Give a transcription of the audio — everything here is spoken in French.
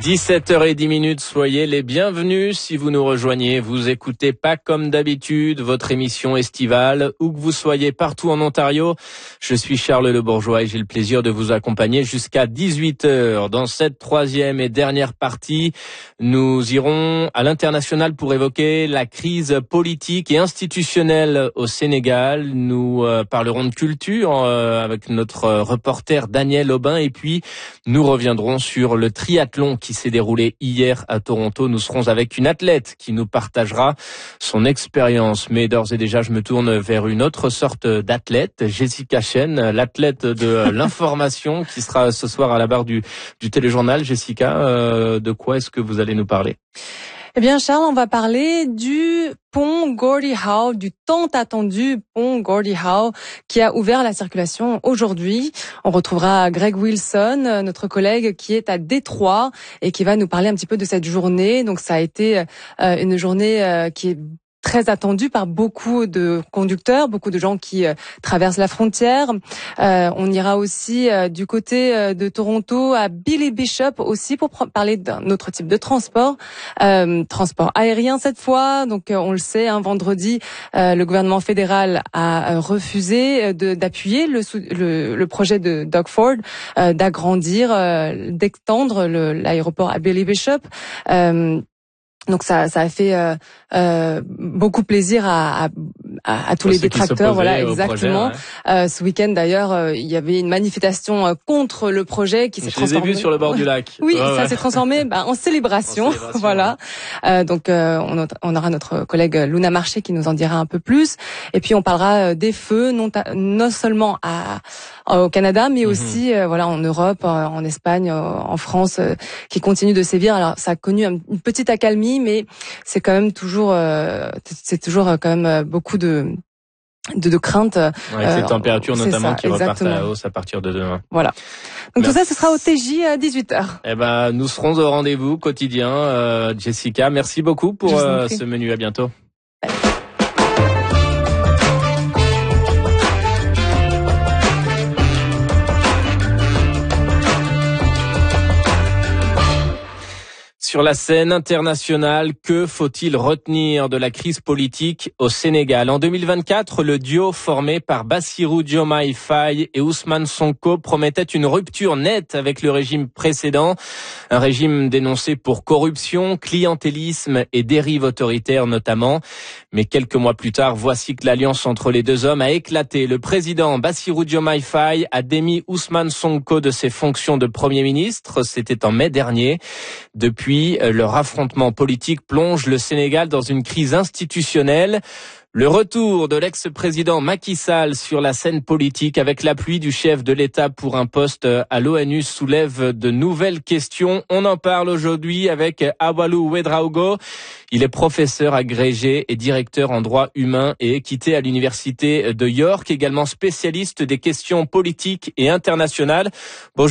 17h10, soyez les bienvenus si vous nous rejoignez. Vous écoutez pas comme d'habitude votre émission estivale, où que vous soyez partout en Ontario. Je suis Charles Le Bourgeois et j'ai le plaisir de vous accompagner jusqu'à 18h. Dans cette troisième et dernière partie, nous irons à l'international pour évoquer la crise politique et institutionnelle au Sénégal. Nous parlerons de culture avec notre reporter Daniel Aubin et puis nous reviendrons sur le triathlon qui s'est déroulé hier à Toronto. Nous serons avec une athlète qui nous partagera son expérience. Mais d'ores et déjà, je me tourne vers une autre sorte d'athlète, Jessica Chen, l'athlète de l'information qui sera ce soir à la barre du téléjournal. Jessica, de quoi est-ce que vous allez nous parler ? Eh bien, Charles, on va parler du pont Gordie Howe, du tant attendu pont Gordie Howe, qui a ouvert la circulation aujourd'hui. On retrouvera Greg Wilson, notre collègue, qui est à Détroit et qui va nous parler un petit peu de cette journée. Donc, ça a été une journée qui est très attendue par beaucoup de conducteurs, beaucoup de gens qui traversent la frontière. On ira aussi du côté de Toronto à Billy Bishop aussi pour parler d'un autre type de transport, transport aérien cette fois. Donc on le sait, vendredi, le gouvernement fédéral a refusé d'appuyer le projet de Doug Ford d'agrandir, d'extendre l'aéroport à Billy Bishop. Donc ça a fait beaucoup plaisir à tous les détracteurs, voilà, exactement. Projet, ouais. Ce week-end d'ailleurs, il y avait une manifestation contre le projet qui s'est transformé. Je les ai vus sur le bord du lac. Oui, ça s'est transformé en célébration. Voilà. Donc on aura notre collègue Luna Marché qui nous en dira un peu plus. Et puis on parlera des feux, non seulement au Canada, mais aussi voilà en Europe, en Espagne, en France, qui continuent de sévir. Alors ça a connu une petite accalmie, mais c'est quand même toujours quand même beaucoup de crainte. Avec les températures notamment ça, qui repartent à la hausse à partir de demain. Voilà. Donc Merci. Tout ça, ce sera au TJ à 18h. Eh ben, nous serons au rendez-vous quotidien. Jessica, merci beaucoup pour ce menu. À bientôt. Sur la scène internationale, que faut-il retenir de la crise politique au Sénégal ? En 2024, le duo formé par Bassirou Diomaye Faye et Ousmane Sonko promettait une rupture nette avec le régime précédent, un régime dénoncé pour corruption, clientélisme et dérive autoritaire notamment. Mais quelques mois plus tard, voici que l'alliance entre les deux hommes a éclaté. Le président Bassirou Diomaye Faye a démis Ousmane Sonko de ses fonctions de Premier ministre. C'était en mai dernier. Depuis, leur affrontement politique plonge le Sénégal dans une crise institutionnelle. Le retour de l'ex-président Macky Sall sur la scène politique avec l'appui du chef de l'État pour un poste à l'ONU soulève de nouvelles questions. On en parle aujourd'hui avec Awalou Ouedraogo. Il est professeur agrégé et directeur en droit humain et équité à l'université de York, également spécialiste des questions politiques et internationales. Bonjour.